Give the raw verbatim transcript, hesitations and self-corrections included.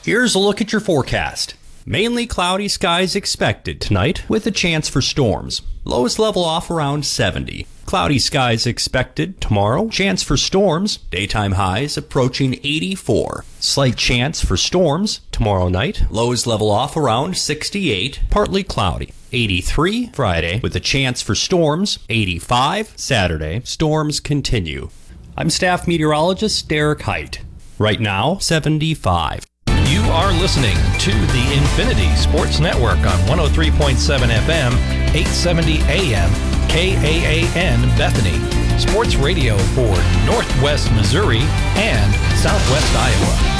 Here's a look at your forecast. Mainly cloudy skies expected tonight with a chance for storms. Lows level off around seventy. Cloudy skies expected tomorrow. Chance for storms. Daytime highs approaching eighty-four. Slight chance for storms tomorrow night. Lows level off around sixty-eight. Partly cloudy. eighty-three Friday with a chance for storms. eighty-five Saturday. Storms continue. I'm staff meteorologist Derek Height. Right now, seventy-five. You are listening to the Infinity Sports Network on one oh three point seven F M, eight seventy A M, K A A N Bethany. Sports radio for Northwest Missouri and Southwest Iowa.